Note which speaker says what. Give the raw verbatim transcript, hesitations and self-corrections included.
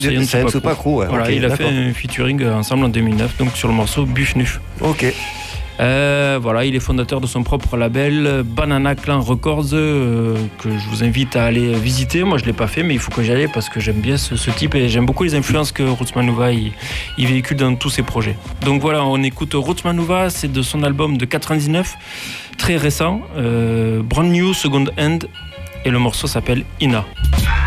Speaker 1: Sayan Supakru, ouais.
Speaker 2: Voilà,
Speaker 1: okay,
Speaker 2: il a
Speaker 1: d'accord.
Speaker 2: fait un featuring ensemble en deux mille neuf, donc sur le morceau Buffnuf.
Speaker 1: Ok.
Speaker 2: Euh, voilà, il est fondateur de son propre label Banana Clan Records, euh, que je vous invite à aller visiter. Moi je ne l'ai pas fait, mais il faut que j'y aille parce que j'aime bien ce, ce type et j'aime beaucoup les influences que Roots Manuva il, il véhicule dans tous ses projets. Donc voilà, on écoute Roots Manuva, c'est de son album de quatre-vingt-dix-neuf, très récent, euh, Brand New Second Hand, et le morceau s'appelle Ina.